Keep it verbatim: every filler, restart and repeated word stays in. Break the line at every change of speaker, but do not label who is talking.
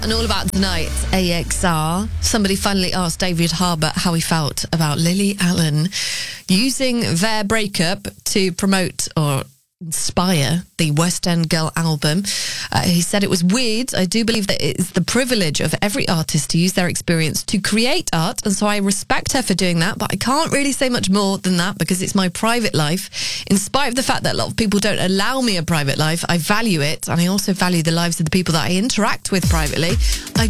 And all about tonight, A X R. Somebody finally asked David Harbour how he felt about Lily Allen using their breakup to promote or inspire the West End Girl album. Uh, he said it was weird. I do believe that it is the privilege of every artist to use their experience to create art, and so I respect her for doing that, but I can't really say much more than that because it's my private life. In spite of the fact that a lot of people don't allow me a private life, I value it, and I also value the lives of the people that I interact with privately. I